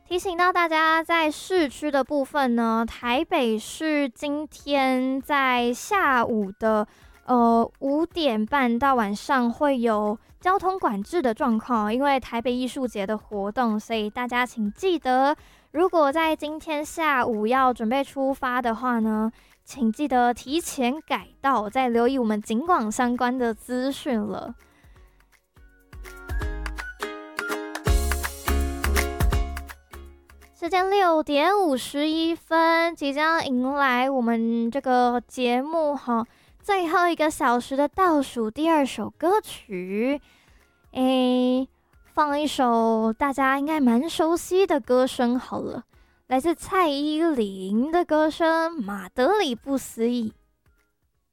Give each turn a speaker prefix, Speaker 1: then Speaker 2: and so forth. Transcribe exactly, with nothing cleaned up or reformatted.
Speaker 1: 提醒到大家，在市区的部分呢，台北市今天在下午的呃五点半到晚上会有交通管制的状况，因为台北艺术节的活动，所以大家请记得，如果在今天下午要准备出发的话呢，请记得提前改道，再留意我们警广相关的资讯了。时间六点五十一分，即将迎来我们这个节目哈最后一个小时的倒数第二首歌曲，诶，放一首大家应该蛮熟悉的歌声好了，来自蔡依林的歌声《马德里不思议》。